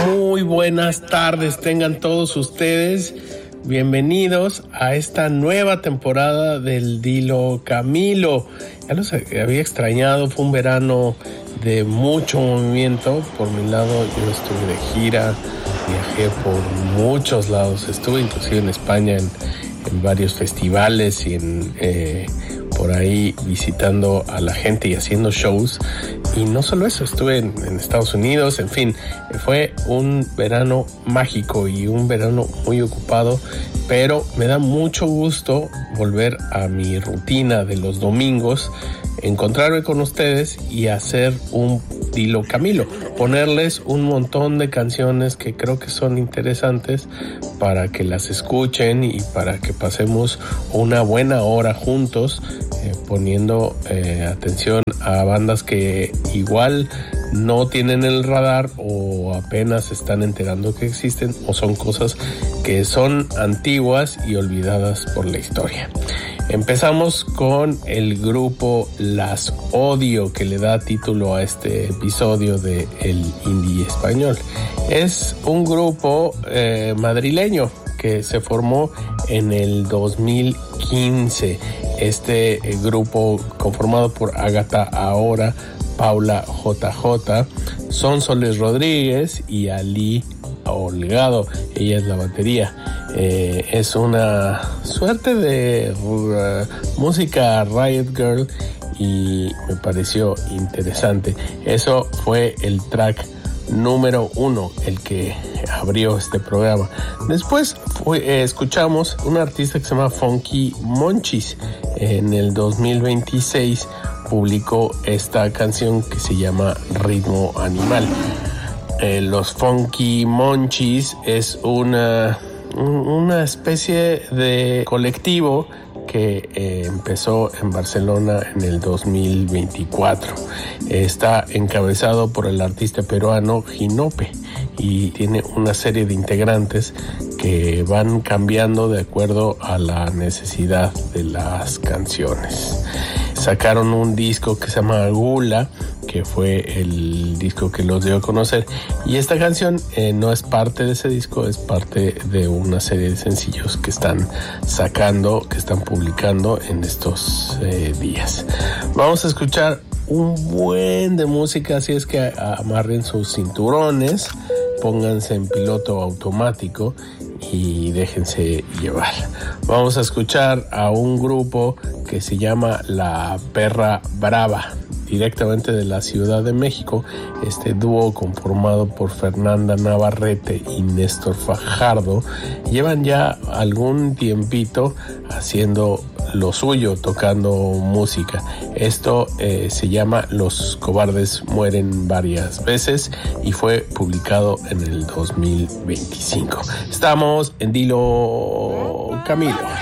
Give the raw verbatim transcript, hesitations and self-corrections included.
Muy buenas tardes tengan todos ustedes. Bienvenidos a esta nueva temporada del Dilo Camilo. Ya los había extrañado, fue un verano de mucho movimiento. Por mi lado, yo estuve de gira, viajé por muchos lados, estuve inclusive en España en, en varios festivales y en eh, por ahí visitando a la gente y haciendo shows. Y no solo eso, estuve en, en Estados Unidos, en fin, fue un verano mágico y un verano muy ocupado, pero me da mucho gusto volver a mi rutina de los domingos, encontrarme con ustedes y hacer un Dilo Camilo, ponerles un montón de canciones que creo que son interesantes para que las escuchen y para que pasemos una buena hora juntos, eh, poniendo eh, atención a bandas que igual no tienen el radar o apenas se están enterando que existen, o son cosas que son antiguas y olvidadas por la historia. Empezamos con el grupo Las Odio, que le da título a este episodio de El Indie Español. Es un grupo eh, madrileño que se formó en el dos mil quince. Este eh, grupo, conformado por Ágata Ahora, Paula J J, Sonsoles Rodríguez y Ali Holgado. Ella es la batería. Eh, es una suerte de uh, música Riot Girl y me pareció interesante. Eso fue el track número uno, el que abrió este programa. Después fue, eh, escuchamos un artista que se llama Funky Monchis. En el dos mil veintiséis publicó esta canción que se llama Ritmo Animal. Eh, los Funky Monchis es una, una especie de colectivo que eh, empezó en Barcelona en el dos mil veinticuatro. Está encabezado por el artista peruano Ginope y tiene una serie de integrantes que van cambiando de acuerdo a la necesidad de las canciones. Sacaron un disco que se llama Gula, que fue el disco que los dio a conocer, y esta canción eh, no es parte de ese disco, es parte de una serie de sencillos que están sacando, que están publicando en estos eh, días. Vamos a escuchar un buen de música, así es que amarren sus cinturones, pónganse en piloto automático y déjense llevar. Vamos a escuchar a un grupo que se llama La Perra Brava, directamente de la Ciudad de México. Este dúo, conformado por Fernanda Navarrete y Néstor Fajardo, llevan ya algún tiempito haciendo lo suyo, tocando música. Esto eh, se llama Los Cobardes Mueren Varias Veces y fue publicado en el dos mil veinticinco. Estamos en Dilo Camilo.